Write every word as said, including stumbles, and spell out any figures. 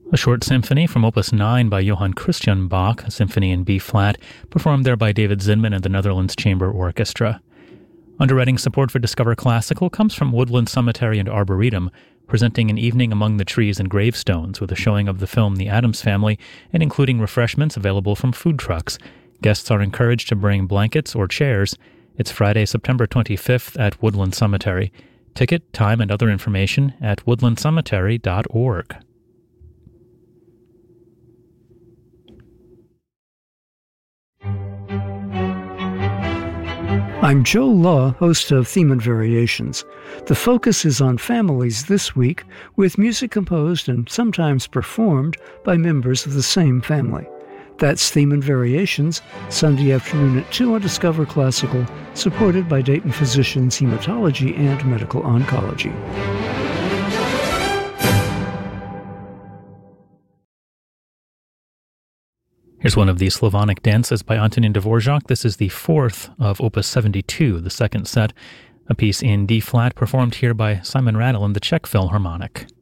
A short symphony from Opus nine by Johann Christian Bach, a symphony in B-flat, performed there by David Zinman and the Netherlands Chamber Orchestra. Underwriting support for Discover Classical comes from Woodland Cemetery and Arboretum, presenting an evening among the trees and gravestones with a showing of the film The Addams Family and including refreshments available from food trucks. Guests are encouraged to bring blankets or chairs. It's Friday, September twenty-fifth at Woodland Cemetery. Ticket, time, and other information at woodland cemetery dot org. I'm Joe Law, host of Theme and Variations. The focus is on families this week, with music composed and sometimes performed by members of the same family. That's Theme and Variations, Sunday afternoon at two on Discover Classical, supported by Dayton Physicians Hematology and Medical Oncology. Here's one of the Slavonic dances by Antonin Dvorak. This is the fourth of Opus seventy-two, the second set, a piece in D-flat performed here by Simon Rattle and the Czech Philharmonic.